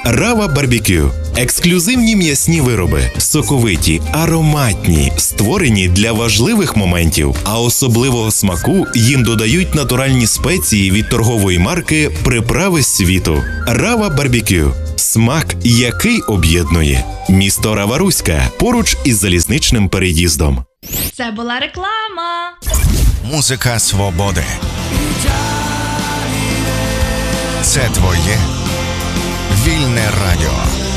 Рава Барбекю. Ексклюзивні м'ясні вироби, соковиті, ароматні, створені для важливих моментів, а особливого смаку їм додають натуральні спеції від торгової марки «Приправи світу». Рава Барбекю. Смак, який об'єднує. Місто Рава-Руська, поруч із залізничним переїздом. Це була реклама. Музика свободи. Це твоє вільне радіо.